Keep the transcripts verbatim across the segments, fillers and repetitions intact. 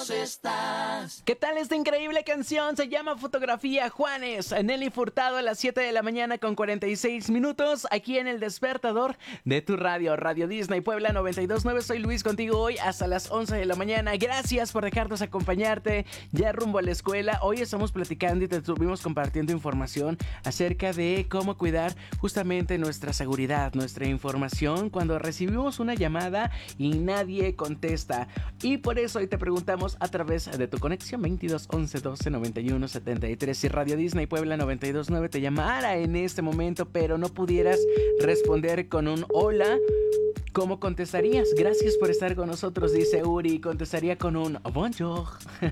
Estás. ¿Qué tal esta increíble canción? Se llama Fotografía Juanes. Nelly Furtado a las siete de la mañana con cuarenta y seis minutos aquí en el despertador de tu radio, Radio Disney Puebla noventa y dos punto nueve. Soy Luis contigo hoy hasta las once de la mañana. Gracias por dejarnos acompañarte ya rumbo a la escuela. Hoy estamos platicando y te estuvimos compartiendo información acerca de cómo cuidar justamente nuestra seguridad, nuestra información cuando recibimos una llamada y nadie contesta. Y por eso hoy te preguntamos a través de tu conexión veintidós once doce noventa y uno setenta y tres. Si Radio Disney Puebla noventa y dos punto nueve te llamara en este momento, pero no pudieras responder con un hola, ¿cómo contestarías? Gracias por estar con nosotros, dice Uri. Contestaría con un bonjour.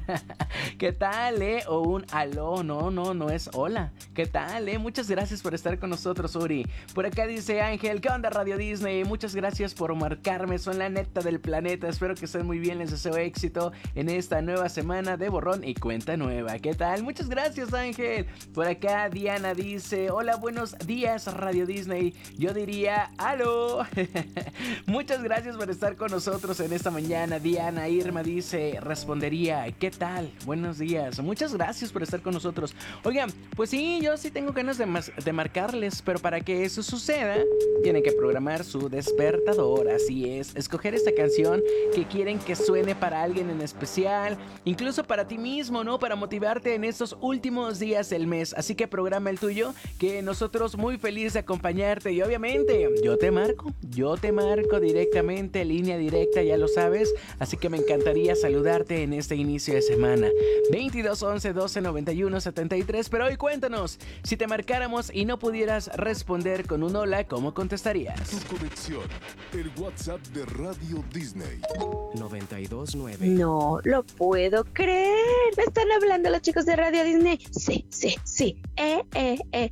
¿Qué tal, eh? O un aló. No, no, no es hola. ¿Qué tal, eh? Muchas gracias por estar con nosotros, Uri. Por acá dice Ángel, ¿qué onda, Radio Disney? Muchas gracias por marcarme. Son la neta del planeta. Espero que estén muy bien. Les deseo éxito en esta nueva semana de borrón y cuenta nueva. ¿Qué tal? Muchas gracias, Ángel. Por acá Diana dice, hola, buenos días, Radio Disney. Yo diría aló. Muchas gracias por estar con nosotros en esta mañana. Diana Irma dice, respondería, ¿qué tal? Buenos días. Muchas gracias por estar con nosotros. Oigan, pues sí, yo sí tengo ganas de, mas- de marcarles, pero para que eso suceda, tienen que programar su despertador. Así es, escoger esta canción que quieren que suene para alguien en especial, incluso para ti mismo, ¿no? Para motivarte en estos últimos días del mes. Así que programa el tuyo, que nosotros muy felices de acompañarte. Y obviamente, yo te marco, yo te marco directamente, línea directa, ya lo sabes. Así que me encantaría saludarte en este inicio de semana. veintidós once doce noventa y uno setenta y tres. Pero hoy cuéntanos, si te marcáramos y no pudieras responder con un hola, ¿cómo contestarías? Tu conexión, el WhatsApp de Radio Disney. noventa y dos punto nueve. No lo puedo creer. ¿Me están hablando los chicos de Radio Disney? Sí, sí, sí. Eh, eh, eh.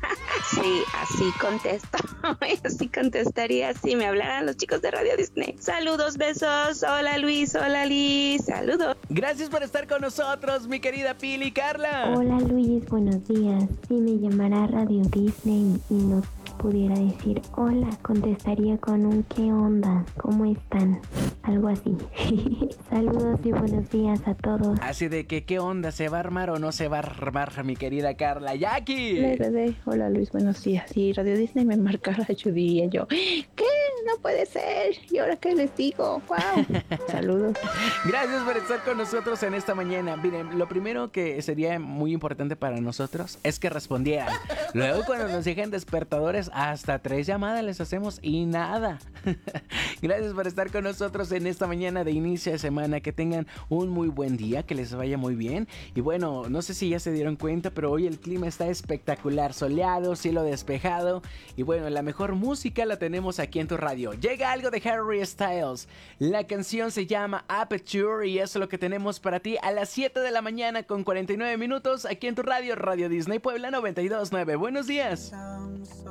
Sí, así contesto. Así contestaría si me hablaran los chicos de Radio Disney. Saludos, besos. Hola Luis, hola Liz. Saludos. Gracias por estar con nosotros, mi querida Pili Carla. Hola Luis, buenos días. Si me llamara Radio Disney y no pudiera decir hola, contestaría con un ¿qué onda? ¿Cómo están? Algo así. Saludos y buenos días a todos. Así de que, ¿qué onda? ¿Se va a armar o no se va a armar, mi querida Carla? ¡Jackie! Hola, bebé. Hola, Luis, buenos días. Si Radio Disney me marcara, yo diría yo, ¿qué? No puede ser. ¿Y ahora qué les digo? ¡Wow! Saludos. Gracias por estar con nosotros en esta mañana. Miren, lo primero que sería muy importante para nosotros es que respondieran. Luego, cuando nos dejen despertadores, hasta tres llamadas les hacemos y nada. Gracias por estar con nosotros en esta mañana de inicio de semana. Que tengan un muy buen día, que les vaya muy bien. Y bueno, no sé si ya se dieron cuenta, pero hoy el clima está espectacular. Soleado, cielo despejado. Y bueno, la mejor música la tenemos aquí en tu radio. Llega algo de Harry Styles. La canción se llama Aperture y eso es lo que tenemos para ti a las siete de la mañana con cuarenta y nueve minutos aquí en tu radio, Radio Disney Puebla noventa y dos punto nueve. Buenos días.